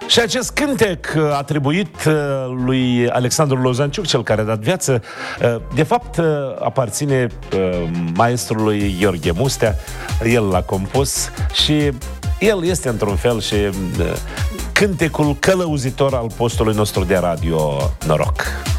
Și acest cântec atribuit lui Alexandru Lozanciuc, cel care a dat viață, de fapt aparține maestrului Gheorghe Mustea. El l-a compus și el este într-un fel și cântecul călăuzitor al postului nostru de radio Noroc.